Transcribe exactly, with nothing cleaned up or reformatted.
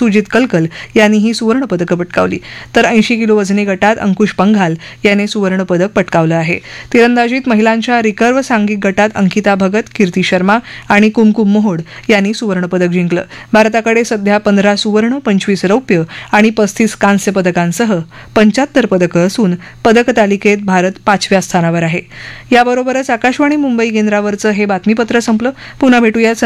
सुजित कलकल यांनीही सुवर्ण पदकं पटकावली तर ऐंशी किलो वजनी गटात अंकुश पंघाल याने सुवर्ण पदक पटकावलं आहे. तिरंदाजीत महिलांच्या रिकर्व सांघिक गटात अंकिता भगत, कीर्ती शर्मा आणि कुमकुम मोहोड यांनी सुवर्ण पदक जिंकलं. भारताकडे सध्या पंधरा सुवर्ण, पंचवीस रौप्य आणि पस्तीस कांस्य पदकांसह पंच्याहत्तर पदकं असून पदक तालिकेत भारत पाचव्या स्थानावर आहे. याबरोबरच आकाशवाणी मुंबई केंद्रावरचं हे बातमीपत्र संपलं. पुन्हा भेटूया